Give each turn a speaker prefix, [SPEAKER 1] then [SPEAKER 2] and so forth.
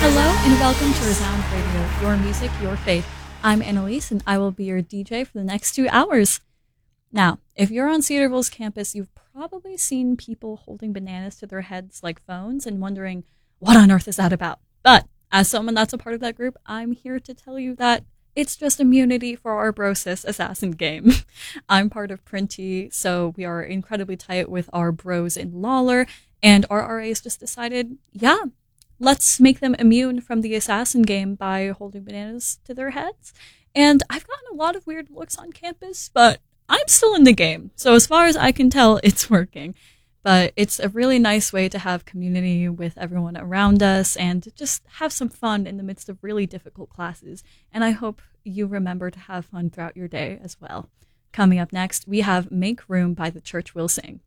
[SPEAKER 1] Hello and welcome to Resound Radio, your music, your faith. I'm Annalise and I will be your DJ for the next 2 hours. Now, if you're on Cedarville's campus, you've probably seen people holding bananas to their heads like phones and wondering, what on earth is that about? But as someone that's a part of that group, I'm here to tell you that it's just immunity for our Brosis Assassin game. I'm part of Printy, so we are incredibly tight with our bros in Lawler, and our RAs just decided, yeah, let's make them immune from the assassin game by holding bananas to their heads. And I've gotten a lot of weird looks on campus, but I'm still in the game. So as far as I can tell, it's working. But it's a really nice way to have community with everyone around us and just have some fun in the midst of really difficult classes. And I hope you remember to have fun throughout your day as well. Coming up next, we have Make Room by The Church Will Sing.